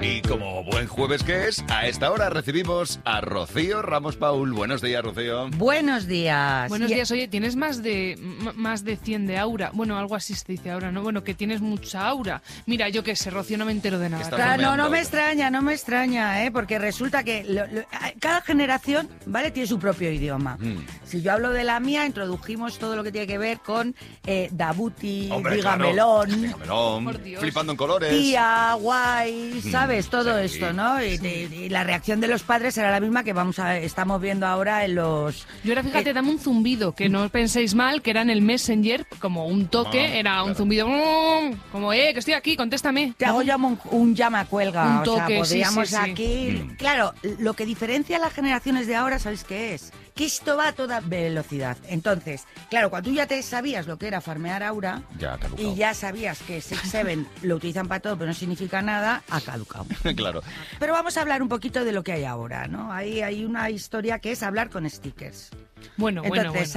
Y como buen jueves que es, a esta hora recibimos a Rocío Ramos Paul. Buenos días, Rocío. Buenos días. Buenos días. Oye, tienes más de 100 de aura. Bueno, algo así se dice ahora, ¿no? Bueno, que tienes mucha aura. Mira, yo qué sé, Rocío, no me entero de nada. Claro, no me extraña, porque resulta que cada generación, ¿vale?, tiene su propio idioma. Si yo hablo de la mía, introdujimos todo lo que tiene que ver con Dabuti, Digamelón, flipando en colores. Tía, guay, ¿sabes? Todo esto, ¿no? Y la reacción de los padres era la misma que estamos viendo ahora en los... Yo ahora, fíjate, dame un zumbido, que no penséis mal, que era en el Messenger, como un toque, era un zumbido, como, que estoy aquí, contéstame. Te hago ya un llama cuelga, un toque, o sea, podríamos sí. aquí... Claro, lo que diferencia a las generaciones de ahora, ¿sabéis qué es? Que esto va a toda velocidad. Entonces, claro, cuando tú ya te sabías lo que era farmear aura y ya sabías que 6-7 lo utilizan para todo, pero no significa nada, ha caducado. Claro. Pero vamos a hablar un poquito de lo que hay ahora, ¿no? Hay una historia que es hablar con stickers. Entonces,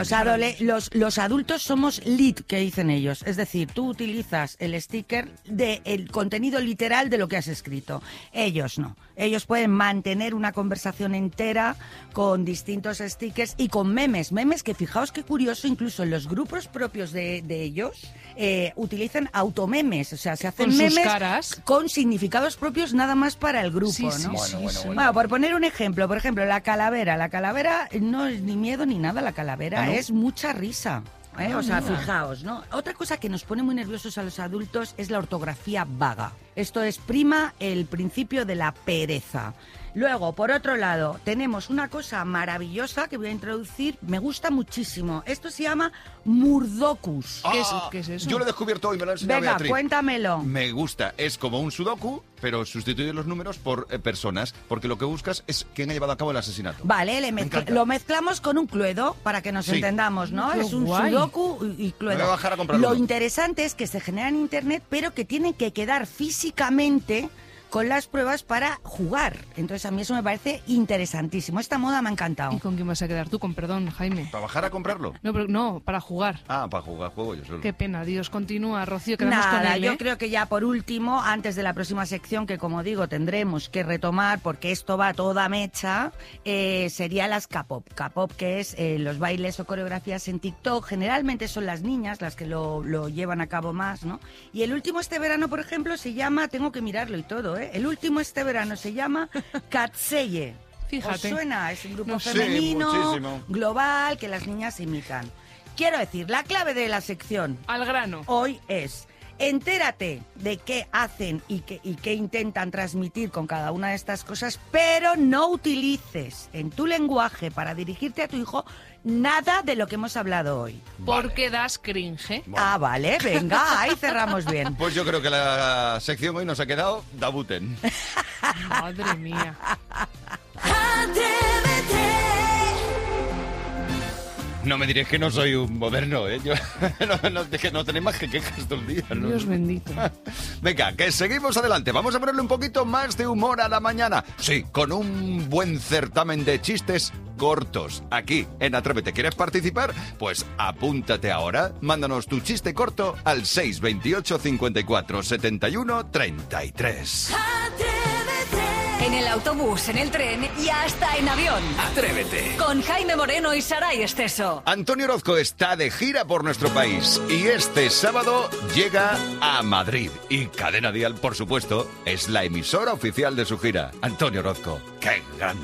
los adultos somos lead, que dicen ellos. Es decir, tú utilizas el sticker del contenido literal de lo que has escrito. Ellos no. Ellos pueden mantener una conversación entera con distintos stickers y con memes. Memes que, fijaos qué curioso, incluso en los grupos propios de ellos utilizan automemes. O sea, se hacen con memes sus caras, con significados propios nada más para el grupo, ¿no? Bueno, por poner un ejemplo, la calavera. La calavera no es ni miedo ni nada, la calavera es mucha risa. O sea, fijaos, ¿no? Otra cosa que nos pone muy nerviosos a los adultos es la ortografía vaga. Esto exprima el principio de la pereza. Luego, por otro lado, tenemos una cosa maravillosa que voy a introducir, me gusta muchísimo. Esto se llama Murdocus. ¿Qué es eso? Yo lo he descubierto hoy, me lo ha enseñado Venga, Beatriz. cuéntamelo. Me gusta, es como un sudoku, pero sustituye los números por personas, porque lo que buscas es quién ha llevado a cabo el asesinato. Vale, lo mezclamos con un Cluedo para que nos entendamos, ¿no? Qué Es un guay. sudoku y Cluedo. Me voy a bajar a comprarlo. Lo interesante es que se genera en internet, pero que tienen que quedar físicamente con las pruebas para jugar. Entonces a mí eso me parece interesantísimo. Esta moda me ha encantado. ¿Y con quién vas a quedar tú? Con perdón, Jaime. ¿Para bajar a comprarlo? No, para jugar. Para jugar juego yo solo. Qué pena, Dios. Continúa, Rocío, quedamos con Nada, él, yo creo que ya por último, antes de la próxima sección, que como digo, tendremos que retomar, porque esto va toda mecha, sería las K-pop. K-pop, que es los bailes o coreografías en TikTok. Generalmente son las niñas las que lo llevan a cabo más, ¿no? Y el último este verano, por ejemplo, se llama, tengo que mirarlo y todo, El último este verano se llama Katseye. Fíjate. ¿Os suena? Es un grupo Sí, femenino, muchísimo. global, que las niñas imitan. Quiero decir, la clave de la sección Al grano. hoy es: entérate de qué hacen y qué intentan transmitir con cada una de estas cosas, pero no utilices en tu lenguaje para dirigirte a tu hijo nada de lo que hemos hablado hoy. Porque das cringe. Ah, vale, venga, ahí cerramos bien. Pues yo creo que la sección hoy nos ha quedado Dabuten. Madre mía. No me diréis que no soy un moderno, ¿eh? Yo, no tenéis más que quejas todo el día, ¿no? Dios bendito. Venga, que seguimos adelante. Vamos a ponerle un poquito más de humor a la mañana. Sí, con un buen certamen de chistes cortos. Aquí, en Atrévete. ¿Quieres participar? Pues apúntate ahora. Mándanos tu chiste corto al 628 54 71 33. En el autobús, en el tren y hasta en avión. Atrévete. Con Jaime Moreno y Saray Esteso. Antonio Orozco está de gira por nuestro país y este sábado llega a Madrid. Y Cadena Dial, por supuesto, es la emisora oficial de su gira. Antonio Orozco, qué grande.